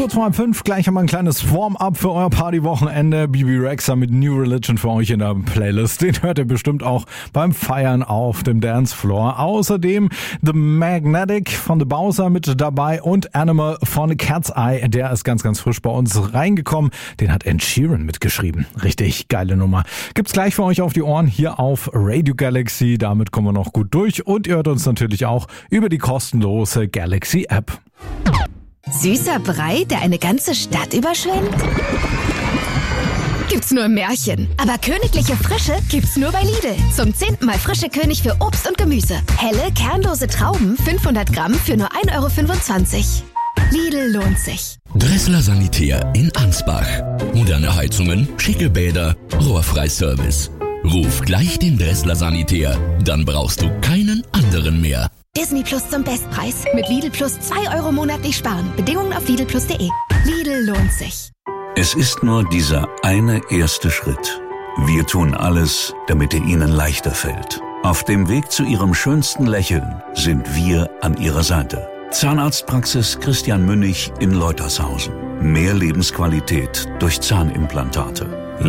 Kurz vor 5, gleich haben wir ein kleines Warm-up für euer Partywochenende. Bibi Rexha mit New Religion für euch in der Playlist. Den hört ihr bestimmt auch beim Feiern auf dem Dancefloor. Außerdem The Magnetic von The Bowser mit dabei und Animal von Cat's Eye. Der ist ganz, ganz frisch bei uns reingekommen. Den hat Ed Sheeran mitgeschrieben. Richtig geile Nummer. Gibt's gleich für euch auf die Ohren hier auf Radio Galaxy. Damit kommen wir noch gut durch. Und ihr hört uns natürlich auch über die kostenlose Galaxy App. Süßer Brei, der eine ganze Stadt überschwemmt? Gibt's nur im Märchen. Aber königliche Frische gibt's nur bei Lidl. Zum 10. Mal frische König für Obst und Gemüse. Helle, kernlose Trauben, 500 Gramm für nur 1,25 €. Lidl lohnt sich. Dressler Sanitär in Ansbach. Moderne Heizungen, schicke Bäder, Rohrfreiservice. Ruf gleich den Dressler Sanitär, dann brauchst du keinen anderen mehr. Disney Plus zum Bestpreis. Mit Lidl Plus 2 € monatlich sparen. Bedingungen auf lidlplus.de. Lidl lohnt sich. Es ist nur dieser eine erste Schritt. Wir tun alles, damit er Ihnen leichter fällt. Auf dem Weg zu Ihrem schönsten Lächeln sind wir an Ihrer Seite. Zahnarztpraxis Christian Münnig in Leutershausen. Mehr Lebensqualität durch Zahnimplantate.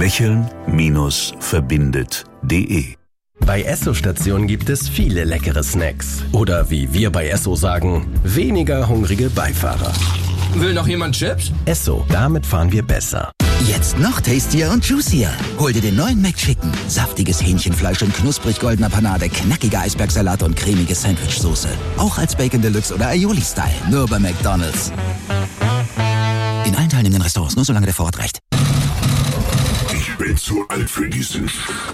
Lächeln-verbindet.de. Bei Esso-Stationen gibt es viele leckere Snacks. Oder wie wir bei Esso sagen, weniger hungrige Beifahrer. Will noch jemand Chips? Esso, damit fahren wir besser. Jetzt noch tastier und juicier. Hol dir den neuen McChicken. Saftiges Hähnchenfleisch in knusprig goldener Panade, knackiger Eisbergsalat und cremige Sandwichsoße. Auch als Bacon Deluxe oder Aioli-Style. Nur bei McDonald's. In allen teilnehmenden Restaurants, nur solange der Vorrat reicht. Ich bin zu alt für diesen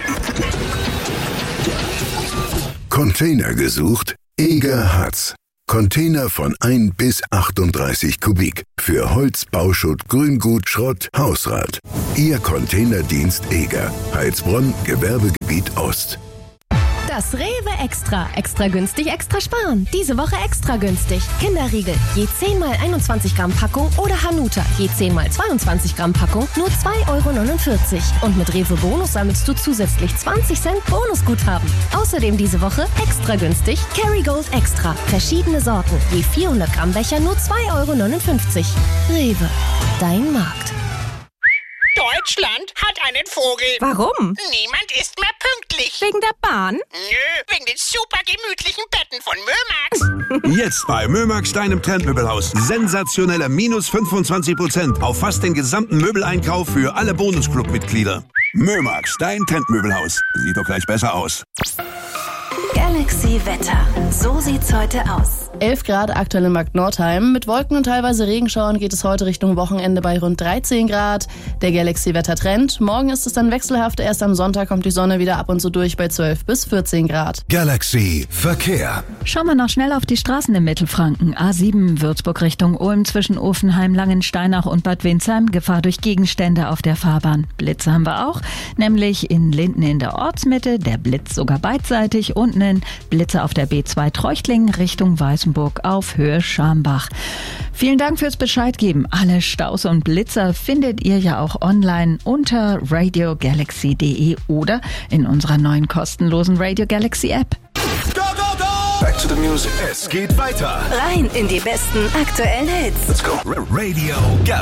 Container gesucht? Eger hat's. Container von 1 bis 38 Kubik. Für Holz, Bauschutt, Grüngut, Schrott, Hausrat. Ihr Containerdienst Eger. Heilsbronn, Gewerbegebiet Ost. Das Rewe Extra. Extra günstig, extra sparen. Diese Woche extra günstig. Kinderriegel. Je 10 mal 21 Gramm Packung oder Hanuta. Je 10 mal 22 Gramm Packung. Nur 2,49 €. Und mit Rewe Bonus sammelst du zusätzlich 20 Cent Bonusguthaben. Außerdem diese Woche extra günstig Kerrygold Extra. Verschiedene Sorten. Je 400 Gramm Becher nur 2,59 €. Rewe. Dein Markt. Deutschland hat einen Vogel. Warum? Niemand ist mehr pünktlich. Wegen der Bahn? Nö, wegen den super gemütlichen Betten von Mömax. Jetzt bei Mömax, deinem Trendmöbelhaus. Sensationelle minus 25% auf fast den gesamten Möbeleinkauf für alle Bonusclub-Mitglieder. Mömax, dein Trendmöbelhaus. Sieht doch gleich besser aus. Galaxy Wetter. So sieht's heute aus. 11 Grad aktuell in Markt Nordheim. Mit Wolken und teilweise Regenschauern geht es heute Richtung Wochenende bei rund 13 Grad. Der Galaxy-Wetter-Trend. Morgen ist es dann wechselhaft. Erst am Sonntag kommt die Sonne wieder ab und zu durch bei 12 bis 14 Grad. Galaxy Verkehr. Schauen wir noch schnell auf die Straßen im Mittelfranken. A7 Würzburg Richtung Ulm zwischen Ofenheim, Langensteinach und Bad Windsheim. Gefahr durch Gegenstände auf der Fahrbahn. Blitze haben wir auch, nämlich in Linden in der Ortsmitte. Der Blitz sogar beidseitig. Unten Blitze auf der B2 Treuchtlingen Richtung Weißenburg auf Höhe Schambach. Vielen Dank fürs Bescheid geben. Alle Staus und Blitzer findet ihr ja auch online unter radiogalaxy.de oder in unserer neuen kostenlosen Radio Galaxy App. Go, go, go! Back to the music. Es geht weiter. Rein in die besten aktuellen Hits. Let's go. Radio Galaxy.